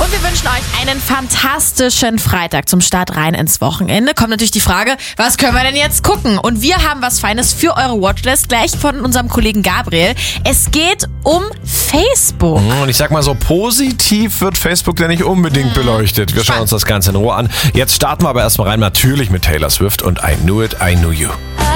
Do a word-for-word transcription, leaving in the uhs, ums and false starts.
Und wir wünschen euch einen fantastischen Freitag zum Start rein ins Wochenende. Kommt natürlich die Frage, was können wir denn jetzt gucken? Und wir haben was Feines für eure Watchlist, gleich von unserem Kollegen Gabriel. Es geht um Facebook. Und ich sag mal so, positiv wird Facebook ja nicht unbedingt beleuchtet. Wir schauen uns das Ganze in Ruhe an. Jetzt starten wir aber erstmal rein, natürlich mit Taylor Swift und I Knew It, I Knew You.